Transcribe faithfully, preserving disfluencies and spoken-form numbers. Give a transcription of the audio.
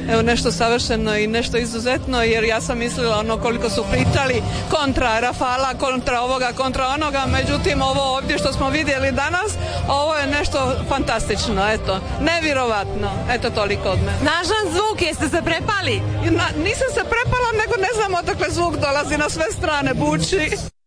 evo nešto savršeno i nešto izuzetno, jer ja sam mislila ono koliko su pričali kontra Rafala, kontra ovoga, kontra onoga, međutim ovo ovdje što smo vidjeli danas, ovo je nešto fantastično, eto, nevjerovatno, eto toliko od mene. Snažan zvuk, jeste se prepali? Na, nisam se prepala, nego ne znam odakle zvuk dolazi, na sve strane buči.